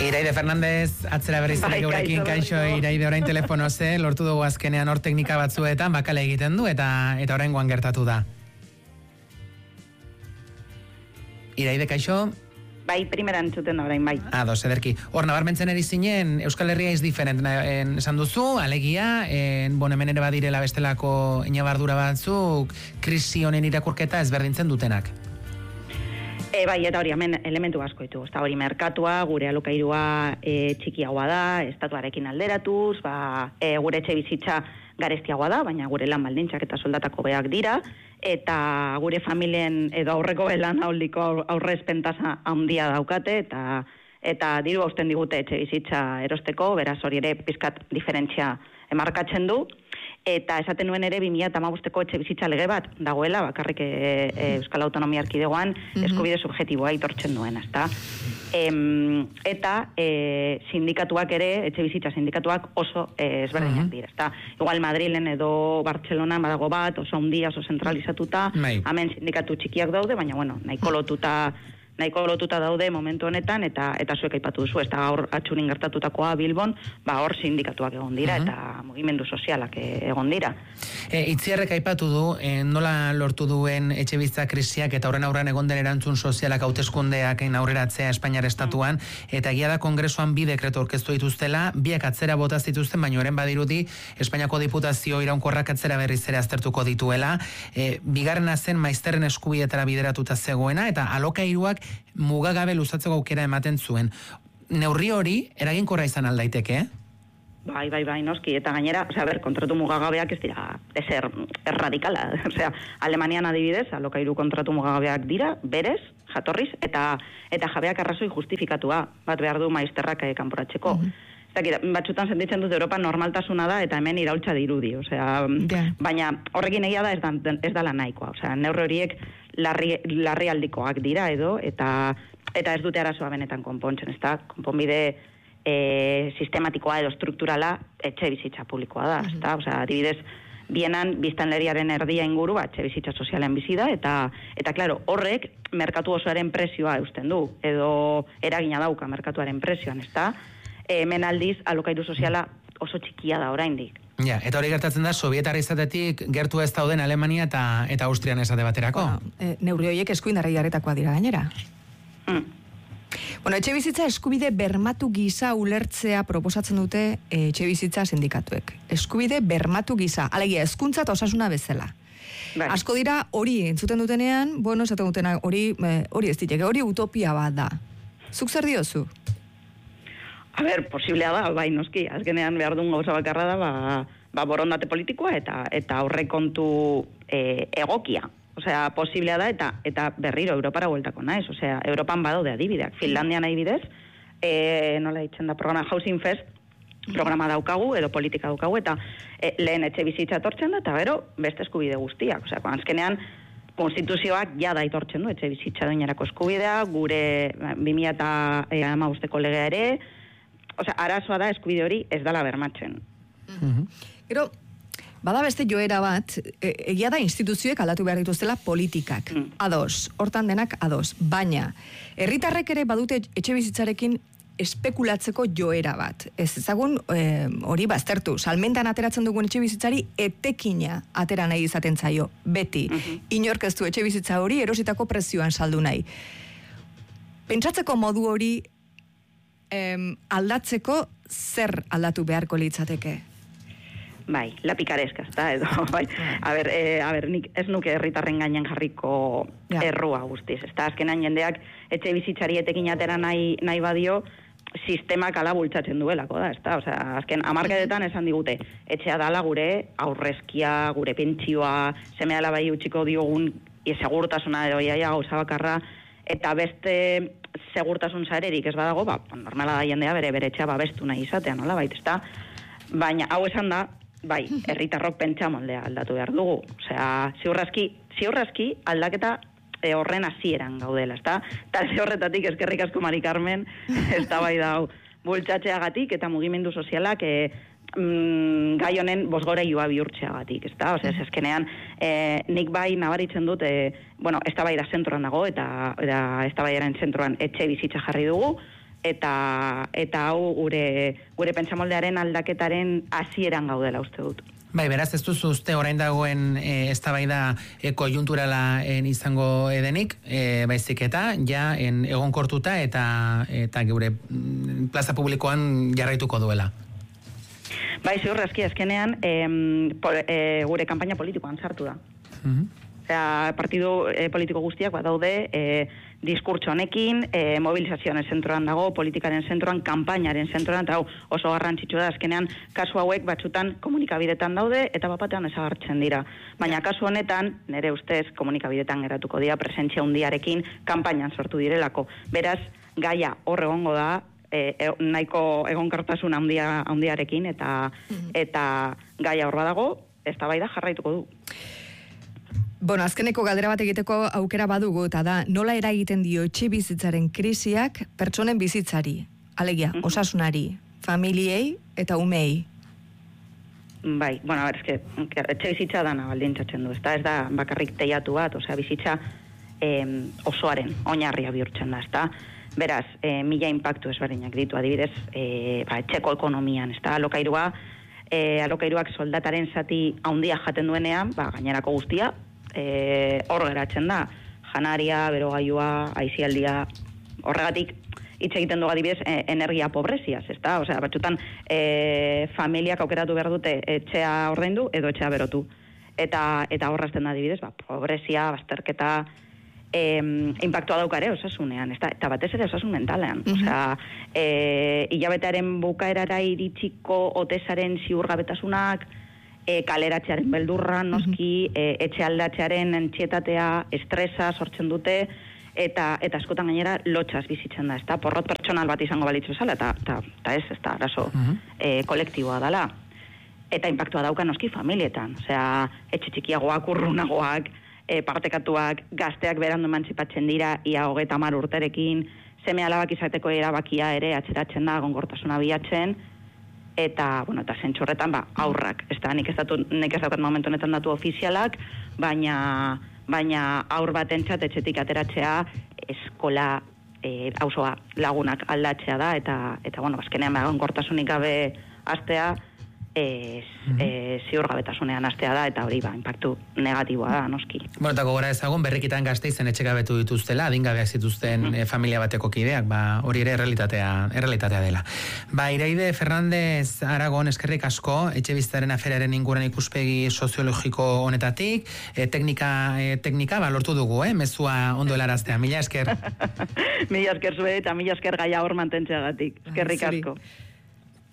Iraide Fernandez, atzera berriztik eurekin, kaixo Iraide orain telefono lortu dugu azkenean hor teknika batzuetan bakale egiten du eta oraingoan gertatu da. Iraide, kaixo? Bai, primeran entzuten da orain, bai. Ados, ederki. Hor, nabarmentzen eri zinen, Euskal Herria is different, esan duzu, alegia, hemen ere badirela bestelako inabardura batzuk, krisi honen irakurketa ezberdintzen dutenak. Bai, eta hori, hemen elementu asko ditu. Eta hori, merkatua, gure alokairua txikiagoa da, estatuarekin alderatuz, gure etxe bizitza garestiagoa da, baina gure lan baldintzak eta soldatako beak dira, eta gure familien edo aurreko lan aurreko aurrezpentasa handia daukate, eta diru hausten digute etxe bizitza erosteko, beraz hori ere pizkat diferentzia emarkatzen du, eta esaten nuen ere 2015ko etxe bizitza lege bat dagoela, bakarrik Euskal Autonomia Erkidegoan eskubide subjektiboa aitortzen duena, ezta? Eta sindikatuak ere, etxe bizitza sindikatuak oso ezberdinak dira, ezta? Igual Madrilen edo Bartzelonan badago bat, oso handia, oso zentralizatuta, hemen sindikatu txikiak daude, baina bueno, nahiko lotuta daude momentu honetan, eta zuek aipatu duzu, ez da hor atxurin gertatutakoa Bilbon, hor sindikatuak egon dira, eta mugimendu sozialak egon dira. Itziarrek aipatu du, nola lortu duen etxebizitza krisiak eta horren aurrean egon den erantzun sozialak hauteskundeak aurreratzea Espainiar estatuan, eta egia da kongresuan bi dekretu aurkeztu dituztela, biak atzera bota zituzten, baina horren badirudi Espainiako Diputazio iraunkorrak atzera berriz ere aztertuko dituela, bigarrena zen maizterren eskubietara bideratuta zegoena, eta alokairuak mugagabe luzatzeko aukera ematen zuen. Neurri hori eraginkorra izan aldaiteke? Bai, noski, eta gainera, kontratu mugagabeak ez dira ezer erradikala, Alemanian adibidez, alokairu kontratu mugagabeak dira, berez, jatorriz, eta jabeak arrazoi justifikatua, bat behar du maizterrak kanporatzeko. Batzutan sentitzen dut Europa normaltasuna da eta hemen iraultza dirudi, baina horrekin egia da ez dala nahikoa, neurri horiek larrialdikoak dira edo, eta ez dute arazoa benetan konpontzen, ez da, konponbide sistematikoa edo strukturala etxe bizitza publikoa da, ez da, adibidez, Bienan biztanleriaren erdia inguru etxe bizitza sozialen bizi da, eta claro, horrek merkatu osoaren prezioa eusten du, edo eragina dauka merkatuaren prezioan, ez da, hemen aldiz alokairu soziala oso txikia da oraindik. Ja, eta hori gertatzen da Sobietar izatetik gertu ez dauden Alemania eta Austrian esate baterako. Neurri horiek eskuindarrei jarritakoa dira gainera. Bueno, etxe bizitza eskubide bermatu gisa ulertzea proposatzen dute etxe bizitza sindikatuek. Eskubide bermatu gisa, alegia hezkuntza eta osasuna bezala. Asko dira hori entzuten dutenean, esaten dutena hori ez diteke, hori utopia bat da. Zuk zer diozu? Posiblea da, bai, noski, azkenean behar duen gauza bakarra da, borondate politikoa eta aurrekontu egokia. Posiblea da eta berriro Europara bueltako naiz. Europan badaude adibideak. Finlandian adibidez, nola ditzen da programa Housing First, programa daukagu, edo politika daukagu, eta lehen etxe bizitza etortzen da, eta gero beste eskubide guztiak. Azkenean, konstituzioak jada aitortzen du etxe bizitza doinerako eskubidea, gure 2015ko legea ere, arazoa da eskubide hori ez dala bermatzen. Gero, bada beste joera bat, egia da instituzioek aldatu behar dituztela politikak. Ados, hortan denak ados. Baina, herritarrek ere badute etxe bizitzarekin espekulatzeko joera bat. Ez ezagun hori baztertu. Salmentan ateratzen dugun etxe bizitzari etekina atera nahi izaten zaio. Beti. Inork ez du etxe bizitza hori erositako prezioan saldu nahi. Pentsatzeko modu hori aldatzeko zer aldatu beharko litzateke? Bai, la picaresca, ezta, edo, bai. Nik ez nuke herritarren gainean jarriko errua guztiz, ezta, azkenan jendeak etxe bizitzari etekin atera nahi badio, sistemak ala bultzatzen duelako da, ezta, azken hamarkadetan esan digute, etxea dala gure aurrezkia, gure pentsioa, seme alabai utziko diogun segurtasuna edo gauza bakarra, eta beste segurtasun zarerik ez badago, normala da jendea bere etxea babestu nahi izatea, nola baita, ezta, baina hau esan da, bai, herritarrok pentsa moldea aldatu behar dugu. Ziurraski aldaketa horren hasieran gaudela, ezta? Eta horretatik eskerrik asko Mari Carmen, ez da bai dau, bultzatzeagatik eta mugimendu sozialak gai honen bosgoreioa bihurtzeagatik, ezta? Azkenean, nik bai nabaritzen dut, eztabaida zentroan dago, eta eztabaidaren zentroan etxe bizitza jarri dugu, eta hau gure pentsamoldearen aldaketaren hasieran gaudela uste dut. Bai, beraz, ez duzu uste orain dagoen eztabaida koiunturala izango denik, baizik eta ja egonkortuta eta geure plaza publikoan jarraituko duela. Bai, ziur aski azkenean gure kanpaina politikoan sartu da. Osea, partidu politiko guztiak badaude diskurtso honekin, mobilizazioaren zentroan dago, politikaren zentroan, kanpainaren zentroan, eta oso garrantzitsua da, azkenean kasu hauek batzutan komunikabidetan daude, eta bapatean ezagartzen dira. Baina kasu honetan, nire ustez, komunikabidetan geratuko dira, presentzia handiarekin, kanpainan sortu direlako. Beraz, gaia hor egongo da, nahiko egonkortasun handiarekin, eta gaia hor badago, eztabaida jarraituko du. Bueno, azkeneko galdera bat egiteko aukera badugu, eta da, nola eragiten dio etxebizitzaren krisiak pertsonen bizitzari, alegia, osasunari, familiei eta umei? Bai, bueno, eske etxebizitza dana baldintzatzen du, ez da bakarrik teiatu bat, osea, bizitza osoaren oinarria bihurtzen da, ezta? Beraz, mila inpaktu ezberdinak ditu, adibidez, etxeko ekonomian, ezta? Alokairuak soldataren zati handia jaten duenean, gainerako guztia, hor geratzen da, janaria, berogailua, aisialdia, horregatik hitz egiten dugu adibidez energia pobreziaz, ezta? Osea, batzutan familiak aukeratu behar dute etxea ordaindu edo etxea berotu. Eta horrazten da adibidez, pobrezia, bazterketa, impactua daukare osasunean, eta batez ere osasun mentalean. Osea, hilabetearen bukaerara iritsiko otesaren ziurgabetasunak, kaleratzearen beldurra, noski, etxe aldatzearen entxietatea, estresa sortzen dute, eta askotan gainera lotxaz bizitzen da, ezta? Porrot pertsonal bat izango balitzu bezala, eta ez da, arazo kolektiboa dela. Eta impactua dauka noski familietan, osea, etxe txikiagoak, urrunagoak, partekatuak, gazteak berandu emantzipatzen dira, ia 30 urterekin, seme alabak izateko erabakia ere atzeratzen da, egonkortasuna bilatzen, eta zentsurretan aurrak, nik ez daukat momentu honetan datu ofizialak, baina aur batentzat etxetik ateratzea eskola auzoa lagunak aldatzea da, eta azkenean egonkortasunik gabe hastea ziurgabetasunean hastea da, eta hori impactu negatiboa da, noski. Bueno, eta gogora ezagun, berrikitan Gasteizen etxegabetu dituztela, adingabeak zituzten familia bateko kideak, hori ere errealitatea dela. Iraide Fernandez Aragon, eskerrik asko, etxebizitzaren aferaren inguruan ikuspegi soziologiko honetatik, teknika lortu dugu, mezua ondo helaraztea. Mila esker. Mila esker zure, eta mila esker gaia hor mantentzeagatik. Eskerrik asko.